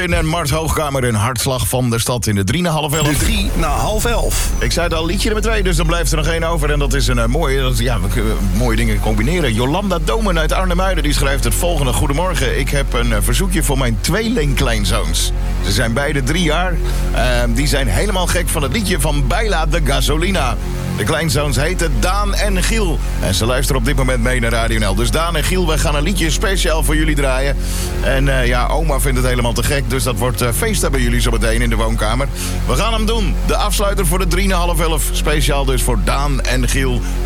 En Mart Hoogkamer, een hartslag van de stad in de 3:30. De 3:30. Ik zei het al, liedje nummer 2, dus dan blijft er nog één over. En dat is een mooie, we kunnen mooie dingen combineren. Jolanda Domen uit Arnhem-Muiden, die schrijft het volgende. Goedemorgen, ik heb een verzoekje voor mijn tweelingkleinzoons. Ze zijn beide 3 jaar. Die zijn helemaal gek van het liedje van Baila de Gasolina. De kleinzoons heten Daan en Giel. En ze luisteren op dit moment mee naar Radio NL. Dus Daan en Giel, wij gaan een liedje speciaal voor jullie draaien. En oma vindt het helemaal te gek. Dus dat wordt feesten bij jullie zo meteen in de woonkamer. We gaan hem doen. De afsluiter voor de 3:30. Speciaal dus voor Daan en Giel.